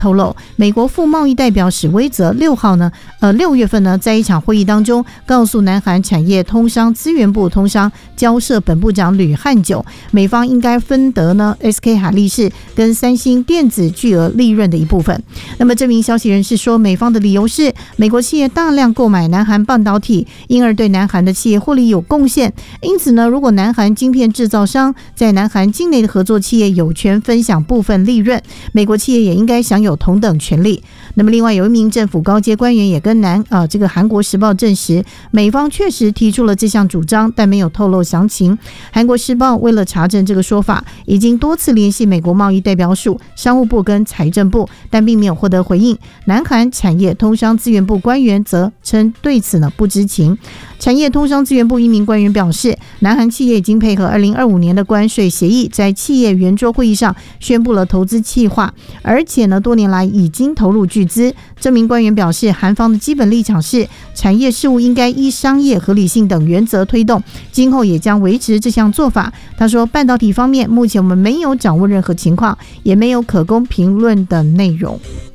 透露，美国副贸易代表史威泽6月份呢，在一场会议当中，告诉南韩产业通商资源部通商交涉本部长吕汉九，美方应该分得呢 SK 海力士跟三星电子巨额利润的一部分。那么这名消息人士说，美方的理由是美国企业大量购买南韩半导体，因而对南韩的企业获利有贡献。因此呢，如果南韩晶片制造商在南韩境内的合作企业有权分享部分利润，美国企业也应该享有同等权利。那么另外有一名政府高阶官员也跟这个韩国时报证实，美方确实提出了这项主张，但没有透露详情。韩国时报为了查证这个说法，已经多次联系美国贸易代表署、商务部跟财政部，但并没有获得回应。南韩产业通商资源部官员则称对此呢不知情。产业通商资源部一名官员表示，南韩企业已经配合2025年的关税协议，在企业圆桌会议上宣布了投资计划，而且呢多年来已经投入巨资。这名官员表示，韩方的基本立场是产业事务应该依商业合理性等原则推动，今后也将维持这项做法。他说，半导体方面目前我们没有掌握任何情况，也没有可供评论的内容。